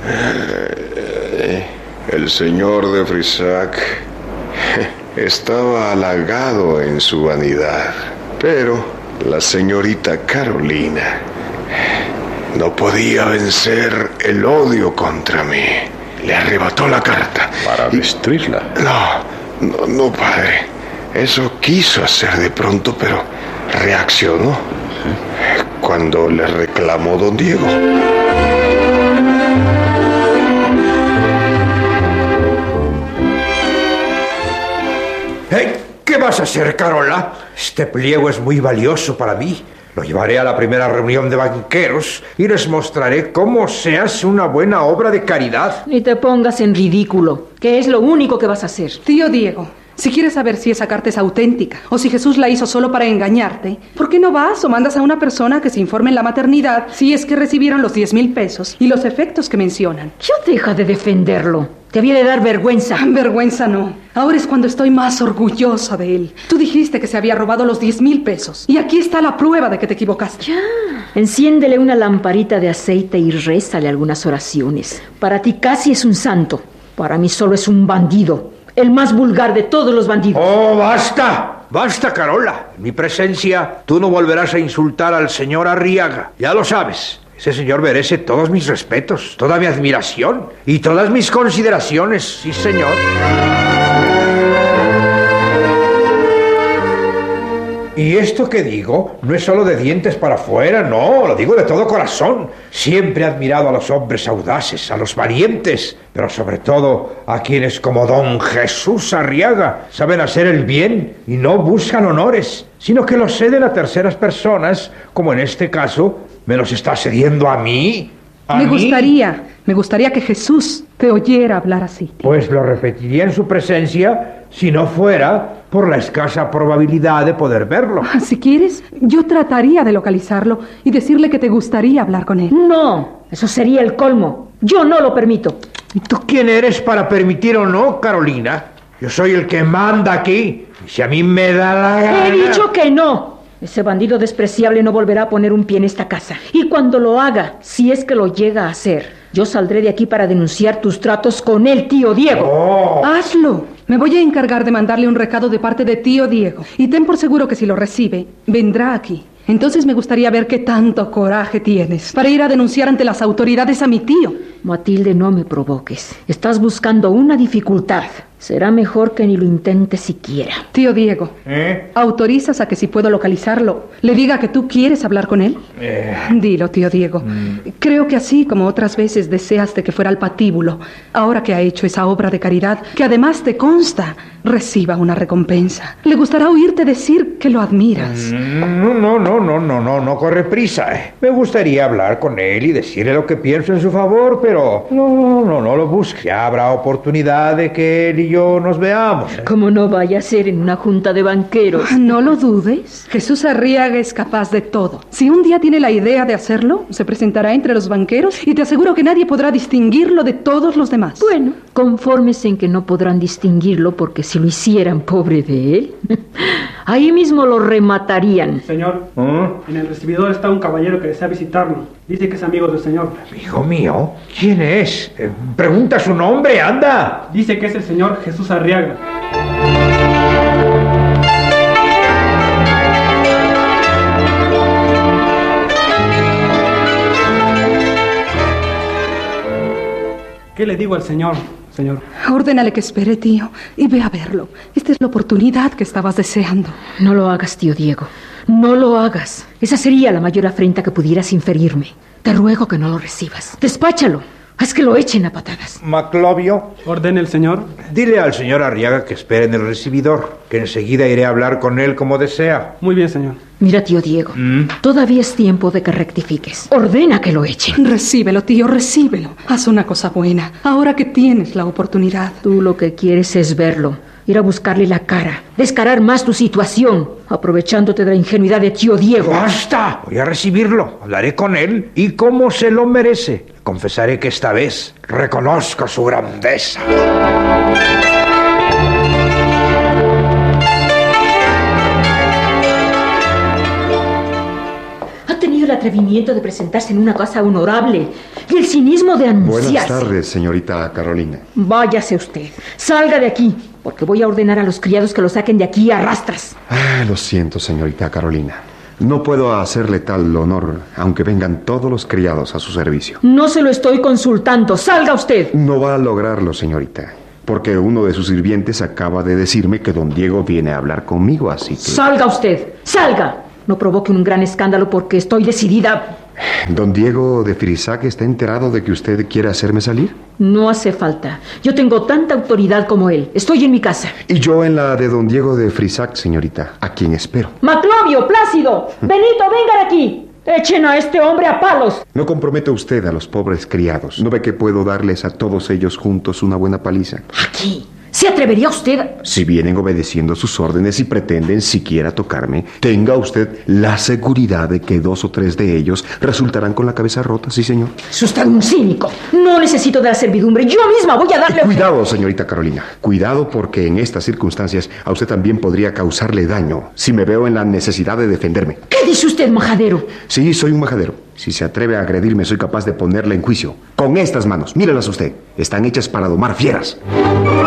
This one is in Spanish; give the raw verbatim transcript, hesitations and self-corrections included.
El señor de Frisac estaba halagado en su vanidad, pero la señorita Carolina no podía vencer el odio contra mí. Le arrebató la carta. ¿Para destruirla? No, no, no, padre. Eso quiso hacer de pronto, pero reaccionó. ¿Sí? Cuando le reclamó don Diego. Hey, ¿qué vas a hacer, Carola? Este pliego es muy valioso para mí. Lo llevaré a la primera reunión de banqueros y les mostraré cómo se hace una buena obra de caridad. Ni te pongas en ridículo, que es lo único que vas a hacer. Tío Diego, si quieres saber si esa carta es auténtica o si Jesús la hizo solo para engañarte, ¿por qué no vas o mandas a una persona que se informe en la maternidad si es que recibieron los diez mil pesos y los efectos que mencionan? Ya deja de defenderlo. Te había de dar vergüenza. Vergüenza no. Ahora es cuando estoy más orgullosa de él. Tú dijiste que se había robado los diez mil pesos. Y aquí está la prueba de que te equivocaste. Ya. Enciéndele una lamparita de aceite y rézale algunas oraciones. Para ti casi es un santo. Para mí solo es un bandido. El más vulgar de todos los bandidos. ¡Oh, basta! ¡Basta, Carola! En mi presencia, tú no volverás a insultar al señor Arriaga. Ya lo sabes. Ese señor merece todos mis respetos, toda mi admiración y todas mis consideraciones. Sí, señor. Y esto que digo no es solo de dientes para afuera, no, lo digo de todo corazón. Siempre he admirado a los hombres audaces, a los valientes, pero sobre todo a quienes como don Jesús Arriaga saben hacer el bien y no buscan honores, sino que los ceden a terceras personas, como en este caso me los está cediendo a mí. ¿A me mí? gustaría, me gustaría que Jesús te oyera hablar así. Tío. Pues lo repetiría en su presencia si no fuera por la escasa probabilidad de poder verlo. Si quieres, yo trataría de localizarlo y decirle que te gustaría hablar con él. No, eso sería el colmo. Yo no lo permito. ¿Y tú quién eres para permitir o no, Carolina? Yo soy el que manda aquí. Y si a mí me da la gana... He dicho que no. Ese bandido despreciable no volverá a poner un pie en esta casa. Y cuando lo haga, si es que lo llega a hacer, yo saldré de aquí para denunciar tus tratos con el tío Diego. Oh. Hazlo. Me voy a encargar de mandarle un recado de parte de tío Diego. Y ten por seguro que si lo recibe, vendrá aquí. Entonces me gustaría ver qué tanto coraje tienes para ir a denunciar ante las autoridades a mi tío. Matilde, no me provoques. Estás buscando una dificultad. Será mejor que ni lo intentes siquiera. Tío Diego, ¿Eh? ¿autorizas a que si puedo localizarlo, le diga que tú quieres hablar con él? Eh. Dilo, tío Diego. Mm. Creo que así como otras veces deseaste que fuera al patíbulo, ahora que ha hecho esa obra de caridad, que además te consta, reciba una recompensa. Le gustará oírte decir que lo admiras. No, no, no, no, no, no, no corre prisa. Eh. Me gustaría hablar con él y decirle lo que pienso en su favor, pero no, no, no, no lo busque. Ya habrá oportunidad de que él y yo nos veamos. ¿eh? Como no vaya a ser en una junta de banqueros. No lo dudes. Jesús Arriaga es capaz de todo. Si un día tiene la idea de hacerlo, se presentará entre los banqueros y te aseguro que nadie podrá distinguirlo de todos los demás. Bueno, confórmese en que no podrán distinguirlo porque si lo hicieran, pobre de él, ahí mismo lo rematarían. Señor, ¿Eh? en el recibidor está un caballero que desea visitarlo. Dice que es amigo del señor. Hijo mío, ¿quién es? Eh, pregunta su nombre, anda. Dice que es el señor Jesús Arriaga. ¿Qué le digo al señor, señor? Ordénale que espere, tío, y ve a verlo. Esta es la oportunidad que estabas deseando. No lo hagas, tío Diego. No lo hagas. Esa sería la mayor afrenta que pudieras inferirme. Te ruego que no lo recibas. Despáchalo. Haz que lo echen a patadas. Maclovio, Ordene el señor. dile al señor Arriaga que espere en el recibidor, que enseguida iré a hablar con él como desea. Muy bien, señor. Mira, tío Diego, ¿Mm? todavía es tiempo de que rectifiques. Ordena que lo echen. Recíbelo, tío, recíbelo. Haz una cosa buena, ahora que tienes la oportunidad. Tú lo que quieres es verlo, ir a buscarle la cara, descarar más tu situación, aprovechándote de la ingenuidad de tío Diego. ¡Basta! Voy a recibirlo, hablaré con él y como se lo merece. Confesaré que esta vez reconozco su grandeza. Ha tenido la atrevimiento de presentarse en una casa honorable y el cinismo de anunciarse. Buenas tardes, señorita Carolina. Váyase usted. Salga de aquí, porque voy a ordenar a los criados que lo saquen de aquí a rastras. Ah, lo siento, señorita Carolina. No puedo hacerle tal honor, aunque vengan todos los criados a su servicio. No se lo estoy consultando. ¡Salga usted! No va a lograrlo, señorita, porque uno de sus sirvientes acaba de decirme que don Diego viene a hablar conmigo, así que... ¡Salga usted! ¡Salga! No provoque un gran escándalo porque estoy decidida. ¿Don Diego de Frisac está enterado de que usted quiere hacerme salir? No hace falta. Yo tengo tanta autoridad como él. Estoy en mi casa. Y yo en la de don Diego de Frisac, señorita, a quien espero. Maclovio, Plácido, Benito, vengan aquí. Echen a este hombre a palos. No comprometa usted a los pobres criados. ¿No ve que puedo darles a todos ellos juntos una buena paliza? Aquí. ¿Se atrevería usted? Si vienen obedeciendo sus órdenes y pretenden siquiera tocarme, tenga usted la seguridad de que dos o tres de ellos resultarán con la cabeza rota, sí, señor. Es usted un cínico. No necesito de la servidumbre. Yo misma voy a darle... Y cuidado, señorita Carolina. Cuidado, porque en estas circunstancias a usted también podría causarle daño si me veo en la necesidad de defenderme. ¿Qué dice usted, majadero? Sí, soy un majadero. Si se atreve a agredirme, soy capaz de ponerla en juicio. Con estas manos, mírelas usted. Están hechas para domar fieras.